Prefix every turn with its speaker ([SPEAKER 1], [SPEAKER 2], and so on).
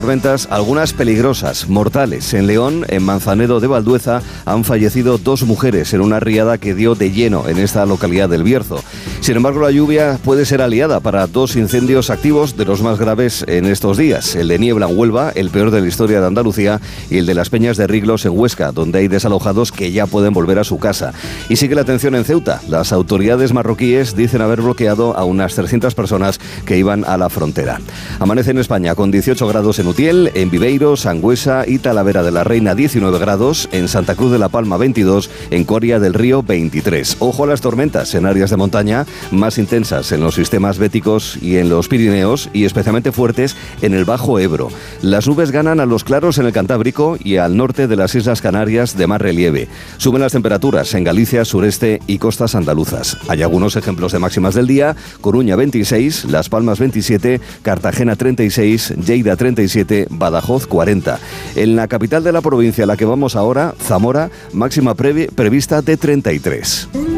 [SPEAKER 1] Tormentas, algunas peligrosas, mortales. En León, en Manzanedo de Valdueza, han fallecido 2 mujeres en una riada que dio de lleno en esta localidad del Bierzo. Sin embargo, la lluvia puede ser aliada para 2 incendios activos, de los más graves en estos días. El de Niebla en Huelva, el peor de la historia de Andalucía, y el de las Peñas de Riglos en Huesca, donde hay desalojados que ya pueden volver a su casa. Y sigue la tensión en Ceuta. Las autoridades marroquíes dicen haber bloqueado a unas 300 personas que iban a la frontera. Amanece en España con 18 grados en Utiel, en Viveiro, Sangüesa y Talavera de la Reina 19 grados, en Santa Cruz de la Palma 22, en Coria del Río 23. Ojo a las tormentas en áreas de montaña, más intensas en los sistemas béticos y en los Pirineos, y especialmente fuertes en el Bajo Ebro. Las nubes ganan a los claros en el Cantábrico y al norte de las Islas Canarias de más relieve. Suben las temperaturas en Galicia, sureste y costas andaluzas. Hay algunos ejemplos de máximas del día: Coruña 26, Las Palmas 27, Cartagena 36, Lleida 37, Badajoz 40. En la capital de la provincia a la que vamos ahora, Zamora, máxima prevista de 33.